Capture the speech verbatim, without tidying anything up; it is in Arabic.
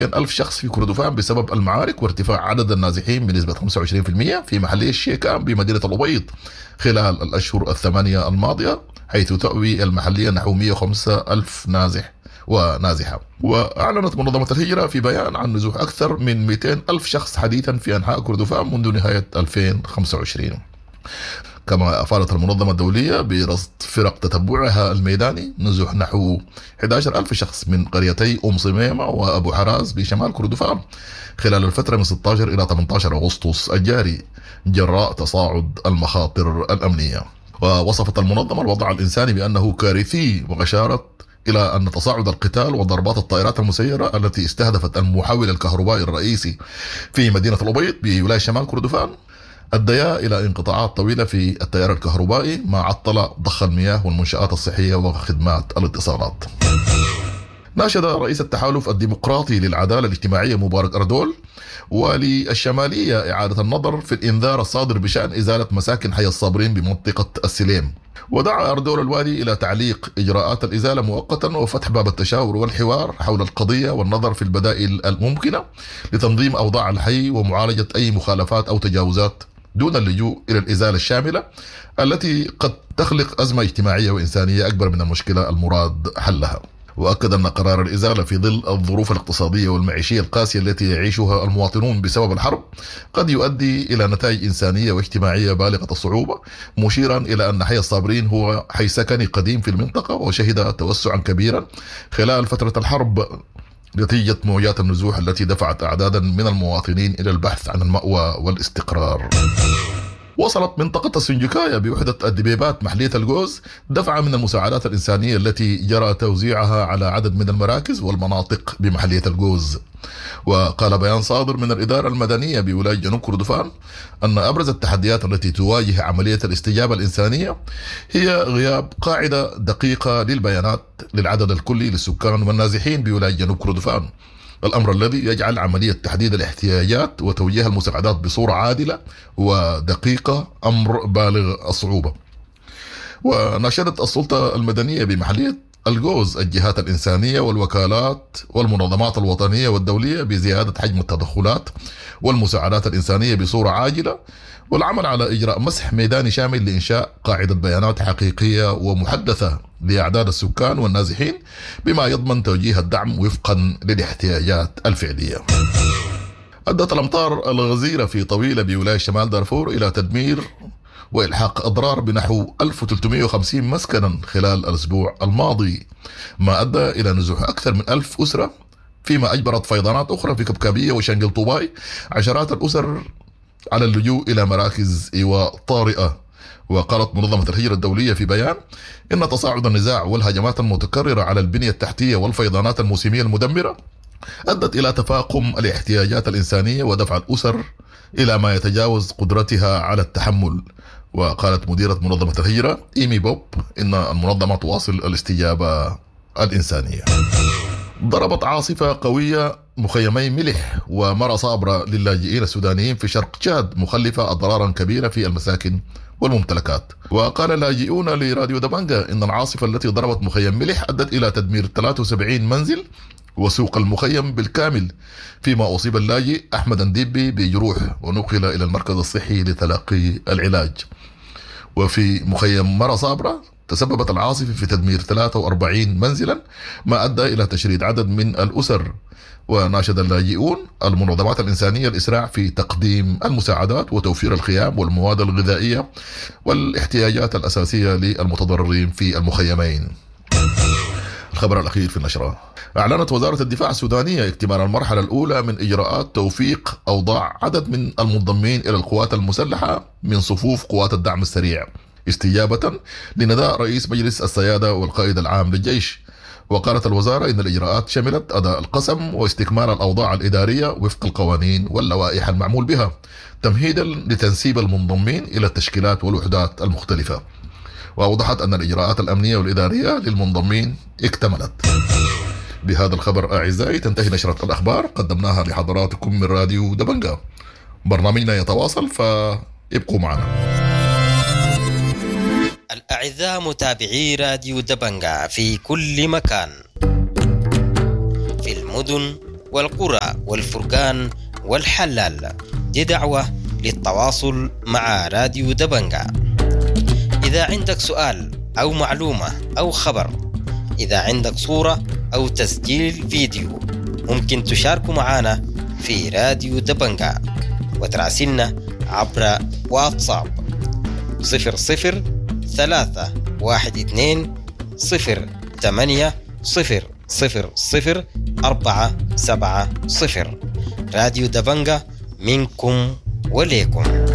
ألف شخص في كردفان بسبب المعارك وارتفاع عدد النازحين بنسبة خمسة وعشرين بالمئة في محلية الشيكام بمدينة الأبيض خلال الأشهر الثمانية الماضية، حيث تأوي المحلية نحو مئة وخمسة ألف نازح ونازحة. وأعلنت منظمة الهجرة في بيان عن نزوح أكثر من مئتين ألف شخص حديثا في أنحاء كردفان منذ نهاية ألفين وخمسة وعشرين. كما أفادت المنظمة الدولية برصد فرق تتبعها الميداني نزوح نحو أحد عشر ألف شخص من قريتي أم صميمة وأبو حراز بشمال كردفان خلال الفترة من ستة عشر إلى ثمانية عشر أغسطس الجاري جراء تصاعد المخاطر الأمنية. ووصفت المنظمة الوضع الإنساني بأنه كارثي، وأشارت إلى أن تصاعد القتال وضربات الطائرات المسيرة التي استهدفت المحول الكهربائي الرئيسي في مدينة الأبيض بولاية شمال كردفان أديا إلى انقطاعات طويلة في التيار الكهربائي، ما عطل ضخ المياه والمنشآت الصحية وخدمات الاتصالات. ناشد رئيس التحالف الديمقراطي للعدالة الاجتماعية مبارك أردول وللشمالية إعادة النظر في الإنذار الصادر بشأن إزالة مساكن حي الصابرين بمنطقة السليم، ودعا أردول الوالي إلى تعليق إجراءات الإزالة مؤقتا وفتح باب التشاور والحوار حول القضية والنظر في البدائل الممكنة لتنظيم أوضاع الحي ومعالجة أي مخالفات أو تجاوزات دون اللجوء إلى الإزالة الشاملة التي قد تخلق أزمة اجتماعية وإنسانية أكبر من المشكلة المراد حلها. وأكد أن قرار الإزالة في ظل الظروف الاقتصادية والمعيشية القاسية التي يعيشها المواطنون بسبب الحرب قد يؤدي إلى نتائج إنسانية واجتماعية بالغة الصعوبة، مشيرا إلى أن حي الصابرين هو حي سكني قديم في المنطقة وشهد توسعا كبيرا خلال فترة الحرب نتيجة موجات النزوح التي دفعت أعدادا من المواطنين إلى البحث عن المأوى والاستقرار. وصلت منطقة السنجكاية بوحدة الدبيبات محلية الجوز دفعة من المساعدات الإنسانية التي جرى توزيعها على عدد من المراكز والمناطق بمحلية الجوز. وقال بيان صادر من الإدارة المدنية بولاية جنوب كردفان أن أبرز التحديات التي تواجه عملية الاستجابة الإنسانية هي غياب قاعدة دقيقة للبيانات للعدد الكلي للسكان والنازحين بولاية جنوب كردفان، الأمر الذي يجعل عملية تحديد الاحتياجات وتوجيه المساعدات بصورة عادلة ودقيقة أمر بالغ الصعوبة. وناشدت السلطة المدنية بمحلية الجوز الجهات الإنسانية والوكالات والمنظمات الوطنية والدولية بزيادة حجم التدخلات والمساعدات الإنسانية بصورة عاجلة، والعمل على إجراء مسح ميداني شامل لإنشاء قاعدة بيانات حقيقية ومحدثة لأعداد السكان والنازحين بما يضمن توجيه الدعم وفقا للاحتياجات الفعلية. أدت الأمطار الغزيرة في طويلة بولاية شمال دارفور إلى تدمير وإلحاق أضرار بنحو ألف وثلاثمئة وخمسين مسكنا خلال الأسبوع الماضي، ما أدى إلى نزوح أكثر من ألف أسرة، فيما أجبرت فيضانات أخرى في كبكابية وشنقل طوباي عشرات الأسر على اللجوء إلى مراكز إيواء طارئة. وقالت منظمة الهجرة الدولية في بيان إن تصاعد النزاع والهجمات المتكررة على البنية التحتية والفيضانات الموسمية المدمرة أدت إلى تفاقم الاحتياجات الإنسانية ودفع الأسر إلى ما يتجاوز قدرتها على التحمل. وقالت مديرة منظمة الهجرة إيمي بوب إن المنظمة تواصل الاستجابة الإنسانية. ضربت عاصفة قوية مخيمي ملح ومرى صابرة للاجئين السودانيين في شرق تشاد، مخلفة أضرارا كبيرة في المساكن والممتلكات. وقال اللاجئون لراديو دبنجا إن العاصفة التي ضربت مخيم ملح أدت إلى تدمير ثلاثة وسبعين منزل وسوق المخيم بالكامل، فيما أصيب اللاجئ أحمد انديبي بجروح ونقل إلى المركز الصحي لتلقي العلاج. وفي مخيم مرى صابرة تسببت العاصفة في تدمير ثلاثة وأربعين منزلا، ما أدى إلى تشريد عدد من الأسر. وناشد اللاجئون المنظمات الإنسانية الإسراع في تقديم المساعدات وتوفير الخيام والمواد الغذائية والاحتياجات الأساسية للمتضررين في المخيمين. الخبر الأخير في النشرة: أعلنت وزارة الدفاع السودانية اكتمال المرحلة الأولى من إجراءات توفيق أوضاع عدد من المنضمين إلى القوات المسلحة من صفوف قوات الدعم السريع استجابة لنداء رئيس مجلس السيادة والقائد العام للجيش. وقالت الوزارة إن الإجراءات شملت أداء القسم واستكمال الأوضاع الإدارية وفق القوانين واللوائح المعمول بها، تمهيدا لتنسيب المنضمين إلى التشكيلات والوحدات المختلفة. وأوضحت أن الإجراءات الأمنية والإدارية للمنضمين اكتملت. بهذا الخبر أعزائي تنتهي نشرة الأخبار قدمناها لحضراتكم من راديو دبنجا. برنامجنا يتواصل فابقوا معنا. الأعزاء متابعي راديو دبنجا في كل مكان، في المدن والقرى والفرقان والحلال. دي دعوة للتواصل مع راديو دبنجة. إذا عندك سؤال أو معلومة أو خبر، إذا عندك صورة أو تسجيل فيديو، ممكن تشاركوا معنا في راديو دبنجة وتراسلنا عبر واتساب صفر صفر ثلاثة واحد اثنين صفر ثمانية صفر صفر صفر أربعة سبعة صفر. راديو دبنجة منكم وليكم.